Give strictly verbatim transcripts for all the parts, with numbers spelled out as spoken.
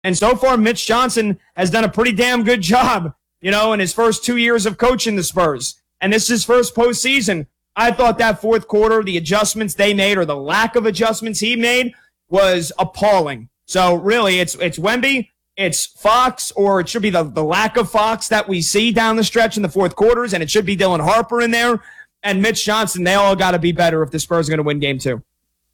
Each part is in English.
And so far, Mitch Johnson has done a pretty damn good job, you know, in his first two years of coaching the Spurs. And this is his first postseason. I thought that fourth quarter, the adjustments they made or the lack of adjustments he made was appalling. So really, it's it's Wemby, it's Fox, or it should be the, the lack of Fox that we see down the stretch in the fourth quarters, and it should be Dylan Harper in there. And Mitch Johnson, they all got to be better if the Spurs are going to win game two.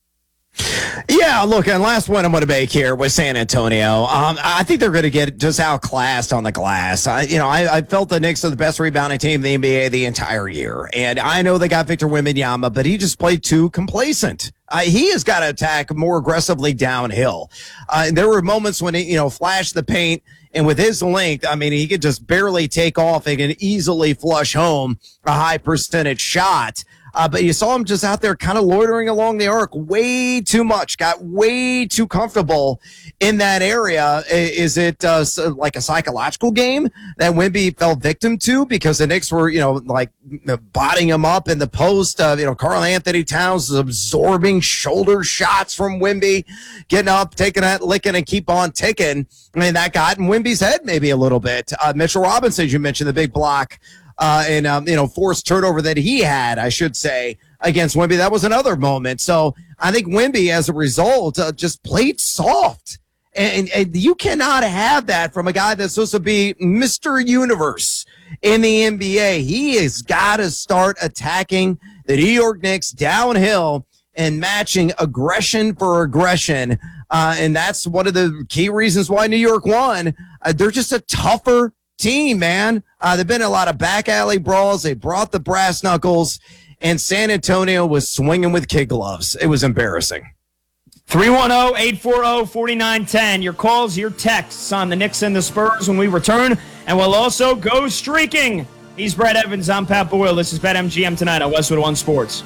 Yeah, look, and last one I'm going to make here was San Antonio. Um, I think they're going to get just outclassed on the glass. I, you know, I, I felt the Knicks are the best rebounding team in the N B A the entire year. And I know they got Victor Wembanyama, but he just played too complacent. Uh, he has got to attack more aggressively downhill. Uh, there were moments when he, you know, flashed the paint, and with his length, I mean, he could just barely take off and can easily flush home a high percentage shot. Uh, but you saw him just out there kind of loitering along the arc way too much, got way too comfortable in that area. Is it uh, like a psychological game that Wemby fell victim to because the Knicks were, you know, like botting him up in the post? Uh, you know, Karl Anthony Towns is absorbing shoulder shots from Wemby, getting up, taking that, licking, and keep on ticking. I mean, that got in Wemby's head maybe a little bit. Uh, Mitchell Robinson, as you mentioned, the big block. Uh, and, um, you know, forced turnover that he had, I should say, against Wemby. That was another moment. So I think Wemby, as a result, uh, just played soft. And, and you cannot have that from a guy that's supposed to be Mister Universe in the N B A. He has got to start attacking the New York Knicks downhill and matching aggression for aggression. Uh, and that's one of the key reasons why New York won. Uh, they're just a tougher team, man. Uh, there've been a lot of back alley brawls. They brought the brass knuckles, and San Antonio was swinging with kid gloves. It was embarrassing. three one zero, eight four zero, four nine one zero. Your calls, your texts on the Knicks and the Spurs when we return. And we'll also go streaking. He's Brett Evans. I'm Pat Boyle. This is BetMGM tonight on Westwood One Sports.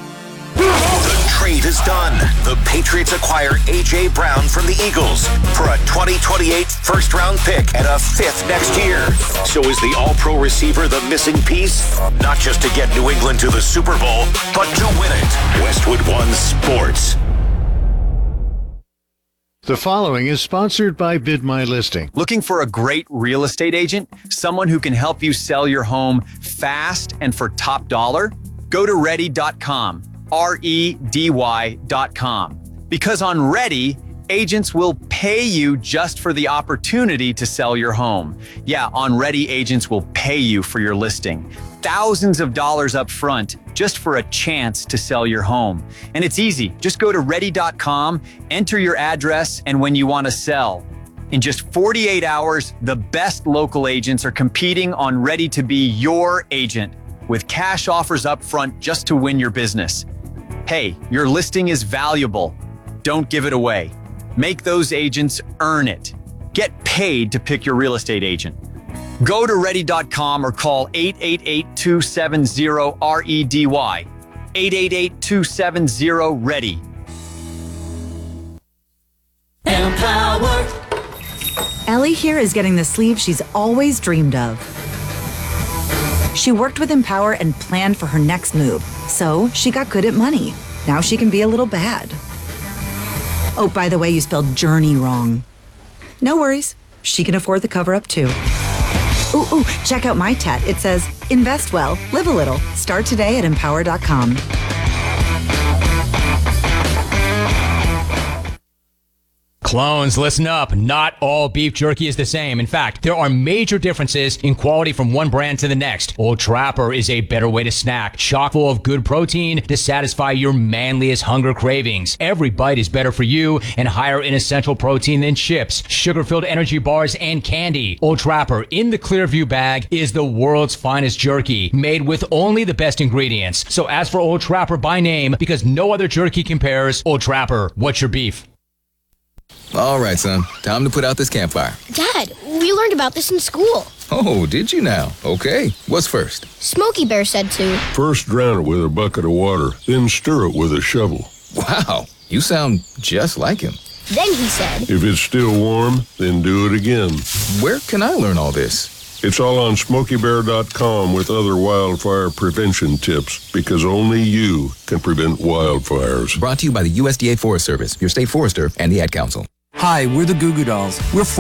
The trade is done. The Patriots acquire A J. Brown from the Eagles for a twenty twenty-eight first-round pick and a fifth next year. So is the all-pro receiver the missing piece? Not just to get New England to the Super Bowl, but to win it. Westwood One Sports. The following is sponsored by Bid My Listing. Looking for a great real estate agent? Someone who can help you sell your home fast and for top dollar? Go to ready dot com. R E D Y dot com. Because on Ready, agents will pay you just for the opportunity to sell your home. Yeah, on Ready, agents will pay you for your listing. Thousands of dollars up front just for a chance to sell your home. And it's easy. Just go to ready dot com, enter your address and when you want to sell. In just forty-eight hours, the best local agents are competing on Ready to be your agent with cash offers up front just to win your business. Hey, your listing is valuable. Don't give it away. Make those agents earn it. Get paid to pick your real estate agent. Go to ready dot com or call eight eight eight, two seven zero, R E D Y. eight eight eight, two seven zero, READY. Empower. Ellie here is getting the sleeve she's always dreamed of. She worked with Empower and planned for her next move, so she got good at money. Now she can be a little bad. Oh, by the way, you spelled journey wrong. No worries. She can afford the cover-up, too. Ooh, ooh, check out my tat. It says, invest well, live a little. Start today at empower dot com. Clones, listen up. Not all beef jerky is the same. In fact, there are major differences in quality from one brand to the next. Old Trapper is a better way to snack, chock full of good protein to satisfy your manliest hunger cravings. Every bite is better for you and higher in essential protein than chips, sugar-filled energy bars, and candy. Old Trapper in the Clearview bag is the world's finest jerky, made with only the best ingredients. So ask for Old Trapper by name because no other jerky compares. Old Trapper, what's your beef? All right, son. Time to put out this campfire. Dad, we learned about this in school. Oh, did you now? Okay. What's first? Smokey Bear said to. First drown it with a bucket of water, then stir it with a shovel. Wow, you sound just like him. Then he said. If it's still warm, then do it again. Where can I learn all this? It's all on smokey bear dot com with other wildfire prevention tips, because only you can prevent wildfires. Brought to you by the U S D A Forest Service, your state forester, and the Ad Council. Hi, we're the Goo Goo Dolls. We're